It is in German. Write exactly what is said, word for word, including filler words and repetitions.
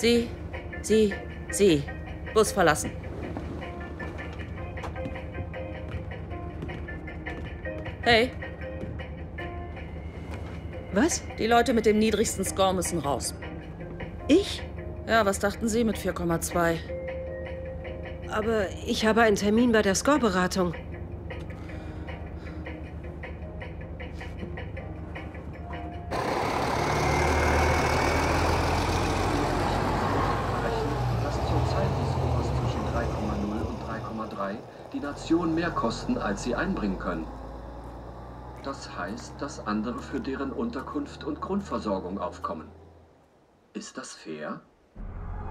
Sie, Sie, Sie. Bus verlassen. Hey. Was? Die Leute mit dem niedrigsten Score müssen raus. Ich? Ja, was dachten Sie mit vier Komma zwei? Aber ich habe einen Termin bei der Score-Beratung. Die Nation mehr kosten, als sie einbringen können. Das heißt, dass andere für deren Unterkunft und Grundversorgung aufkommen. Ist das fair?